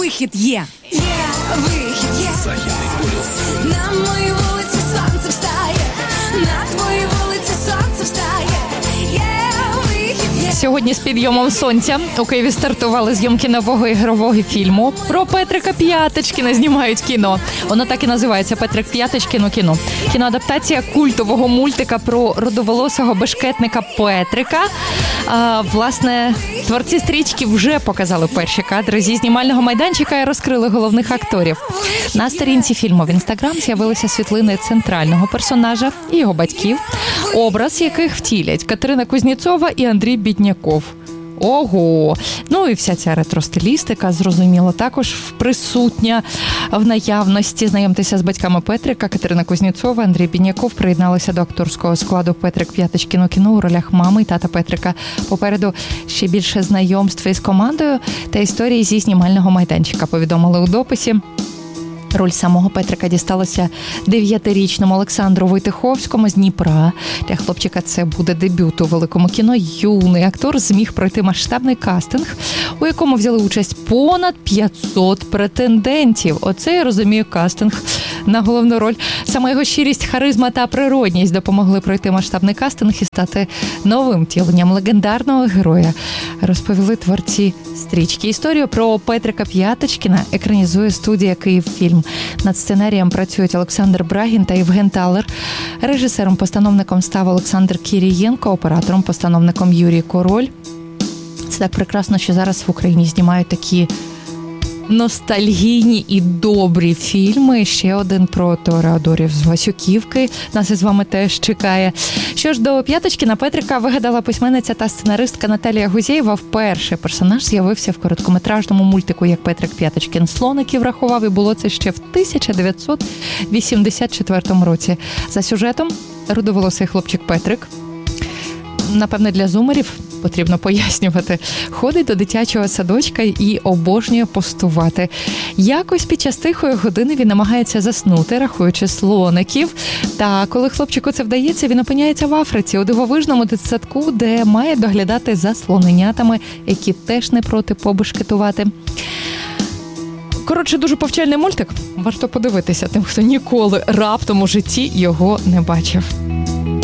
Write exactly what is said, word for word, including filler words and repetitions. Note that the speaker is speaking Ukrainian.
вихід є. Є вихід є. Західний полюс. На моїй вулиці сонце встає. На твоїй вулиці сонце встає. Є вихід є. Сьогодні з підйомом сонця у Києві стартували зйомки нового ігрового фільму про Петрика П'яточкіна. Знімають кіно. Воно так і називається «Петрик П'яточкін у кіно». Кіноадаптація культового мультика про рудоволосого бешкетника Петрика. А, власне, творці стрічки вже показали перші кадри зі знімального майданчика і розкрили головних акторів. На сторінці фільму в Інстаграм з'явилися світлини центрального персонажа і його батьків, образ яких втілять Катерина Кузнєцова і Андрій Бідняков. Ого! Ну і вся ця ретро-стилістика, зрозуміло, також присутня в наявності. Знайомтеся з батьками Петрика. Катерина Кузнєцова, Андрій Бідняков приєдналися до акторського складу «Петрик П'яточкін у кіно» у ролях мами і тата Петрика. Попереду ще більше знайомств із командою та історії зі знімального майданчика, повідомили у дописі. Роль самого Петрика дісталася дев'ятирічному Олександру Войтиховському з Дніпра. Для хлопчика це буде дебют у великому кіно. Юний актор зміг пройти масштабний кастинг, у якому взяли участь понад п'ятсот претендентів. Оце, я розумію, кастинг на головну роль. Саме його щирість, харизма та природність допомогли пройти масштабний кастинг і стати новим втіленням легендарного героя, розповіли творці стрічки. Історію про Петрика П'яточкіна екранізує студія «Київфільм». Над сценарієм працюють Олександр Брагін та Євген Талер. Режисером-постановником став Олександр Кірієнко, оператором-постановником Юрій Король. Це так прекрасно, що зараз в Україні знімають такі ностальгійні і добрі фільми. Ще один про Тореадорів з Васюківки нас із вами теж чекає. Що ж до П'яточкіна, Петрика вигадала письменниця та сценаристка Наталія Гузєєва. Вперше персонаж з'явився в короткометражному мультику «Як Петрик П'яточкін слоників рахував», і було це ще в тисяча дев'ятсот вісімдесят четвертому році. За сюжетом рудоволосий хлопчик Петрик, напевне, для зумерів потрібно пояснювати, ходить до дитячого садочка і обожнює постувати. Якось під час тихої години він намагається заснути, рахуючи слоників. Та коли хлопчику це вдається, він опиняється в Африці, у дивовижному дитсадку, де має доглядати за слоненятами, які теж не проти побешкетувати. Коротше, дуже повчальний мультик. Варто подивитися тим, хто ніколи раптом у житті його не бачив.